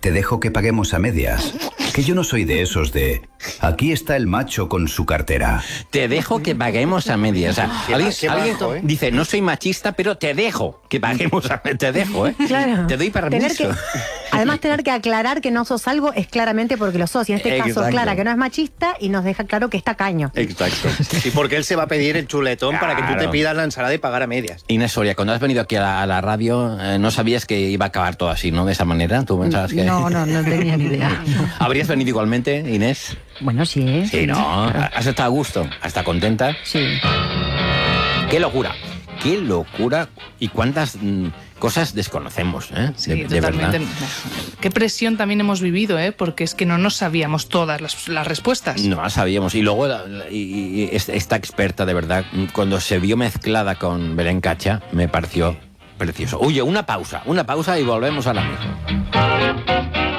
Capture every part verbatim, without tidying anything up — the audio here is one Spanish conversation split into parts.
te dejo que paguemos a medias. Que yo no soy de esos de... Aquí está el macho con su cartera. Te dejo que paguemos a medias. O sea, Qué alguien, bajo, alguien ¿eh? dice, no soy machista, pero te dejo que paguemos a medias. Te dejo, ¿eh? Claro. Te doy permiso. Tener que, además, tener que aclarar que no sos algo es claramente porque lo sos. Y en este caso, Exacto. Clara, que no es machista y nos deja claro que está caño. Exacto. Sí, porque él se va a pedir el chuletón para que tú te Claro. pidas la ensalada y pagar a medias. Inés Soria, cuando has venido aquí a la, a la radio, eh, no sabías que iba a acabar todo así, ¿no? De esa manera. ¿Tú pensabas que...? No, no, no tenía ni idea. ¿Habrías venido igualmente, Inés? Bueno, sí, ¿eh? Sí, ¿no? ¿Has estado a gusto? ¿Has estado contenta? Sí. ¡Qué locura! ¡Qué locura! ¿Y cuántas mm, cosas desconocemos, eh? Sí, de, de totalmente. verdad. Qué presión también hemos vivido, ¿eh? Porque es que no nos sabíamos todas las, las respuestas. No sabíamos. Y luego la- la- y- y esta experta, de verdad, cuando se vio mezclada con Belén Cacha, me pareció precioso. Oye, una pausa, una pausa y volvemos a la misma.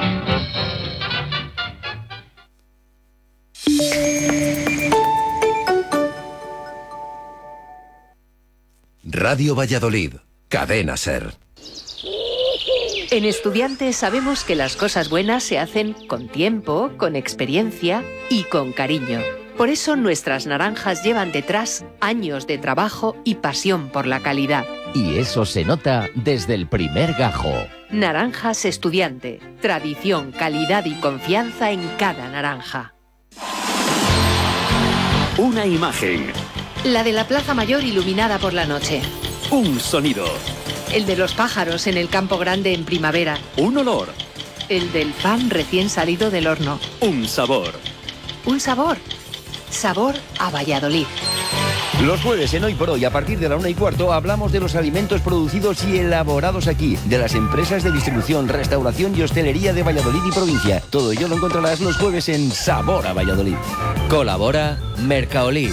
Radio Valladolid, Cadena Ser. En Estudiantes sabemos que las cosas buenas se hacen con tiempo, con experiencia y con cariño. Por eso nuestras naranjas llevan detrás años de trabajo y pasión por la calidad. Y eso se nota desde el primer gajo. Naranjas Estudiante. Tradición, calidad y confianza en cada naranja. Una imagen, La de la Plaza Mayor iluminada por la noche. un sonido, El de los pájaros en el Campo Grande en primavera. un olor, El del pan recién salido del horno. un sabor. Un sabor. Sabor a Valladolid. Los jueves en Hoy por Hoy, a partir de la una y cuarto, hablamos de los alimentos producidos y elaborados aquí, de las empresas de distribución, restauración y hostelería de Valladolid y provincia. Todo ello lo encontrarás los jueves en Sabor a Valladolid. Colabora Mercaolid.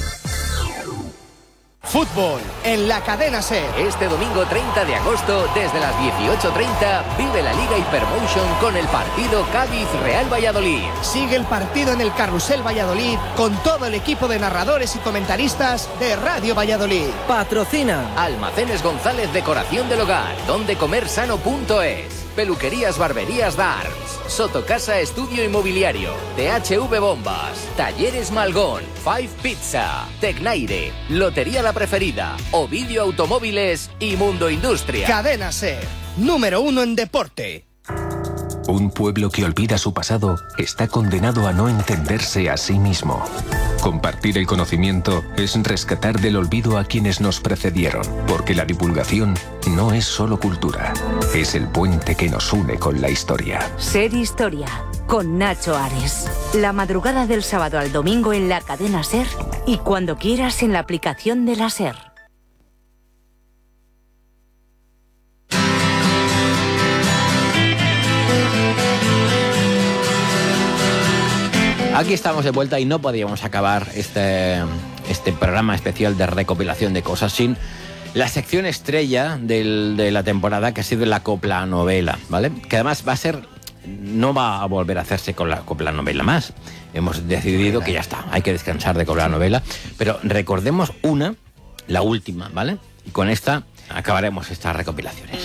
Fútbol en la Cadena Ser. Este domingo treinta de agosto, desde las dieciocho treinta, vive la Liga Hypermotion con el partido Cádiz-Real Valladolid. Sigue el partido en el Carrusel Valladolid con todo el equipo de narradores y comentaristas de Radio Valladolid. Patrocina Almacenes González Decoración del Hogar, donde comer sano punto es. Peluquerías Barberías Darms, Sotocasa Estudio Inmobiliario, T H V Bombas, Talleres Malgón, Five Pizza, Tecnaire, Lotería La Preferida, Ovidio Automóviles y Mundo Industria. Cadena Ser, número uno en deporte. Un pueblo que olvida su pasado está condenado a no entenderse a sí mismo. Compartir el conocimiento es rescatar del olvido a quienes nos precedieron, porque la divulgación no es solo cultura, es el puente que nos une con la historia. Ser Historia, con Nacho Ares. La madrugada del sábado al domingo en la Cadena Ser y cuando quieras en la aplicación de la Ser. Aquí estamos de vuelta y no podíamos acabar este, este programa especial de recopilación de cosas sin la sección estrella del, de la temporada, que ha sido la copla novela, ¿vale? Que además va a ser, no va a volver a hacerse con la copla novela más. Hemos decidido que ya está, hay que descansar de copla novela, pero recordemos una, la última, ¿vale? Y con esta acabaremos estas recopilaciones.